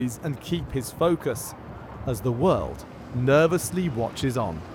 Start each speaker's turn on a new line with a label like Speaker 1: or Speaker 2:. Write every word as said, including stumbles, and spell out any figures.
Speaker 1: and keep his focus as the world nervously watches on.